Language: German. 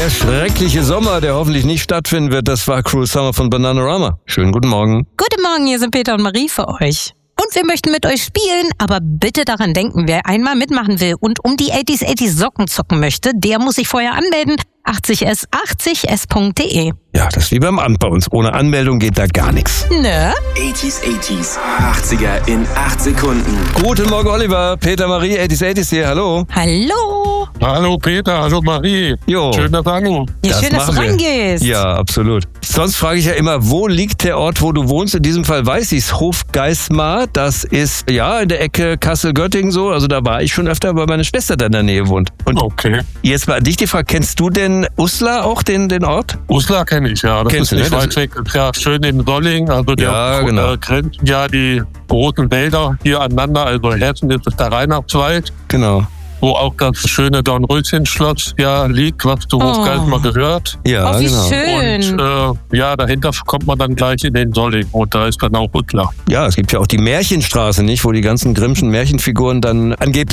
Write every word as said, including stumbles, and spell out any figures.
Der schreckliche Sommer, der hoffentlich nicht stattfinden wird, das war Cruel Summer von Bananarama. Schönen guten Morgen. Guten Morgen, hier sind Peter und Marie für euch. Und wir möchten mit euch spielen, aber bitte daran denken, wer einmal mitmachen will und um die achtziger achtziger Socken zocken möchte, der muss sich vorher anmelden. achtzig s achtzig s punkt de. Ja, das ist wie beim Amt bei uns. Ohne Anmeldung geht da gar nichts. Ne? achtziger achtziger, achtziger in acht Sekunden. Guten Morgen, Oliver. Peter, Marie, achtziger achtziger hier. Hallo. Hallo. Hallo Peter, hallo Marie. Jo. Schön, dass du anrufst. Ja, schön, dass du machen wir. rangehst. Ja, absolut. Sonst frage ich ja immer, wo liegt der Ort, wo du wohnst? In diesem Fall weiß ich's. Hofgeismar, das ist ja in der Ecke Kassel-Göttingen so. Also da war ich schon öfter, weil meine Schwester da in der Nähe wohnt. Und Okay. jetzt mal an dich die Frage, kennst du denn Uslar auch, den, den Ort? Uslar kenne ich, ja. Das Kennst ist du, nicht ne? Das weit weg. Ist ja schön in Solling. Also der Ja, genau. äh, grenzen ja die großen Wälder hier aneinander. Also Hessen ist es der Reinhardtswald, Genau. wo auch das schöne Dornröschen-Schloss ja liegt, was zu Oh. Hofgeismar gehört. Ja, Oh, wie genau. schön. Und äh, ja, dahinter kommt man dann gleich in den Solling. Und da ist dann auch Uslar. Ja, es gibt ja auch die Märchenstraße, nicht? Wo die ganzen Grimmschen Märchenfiguren dann angeblich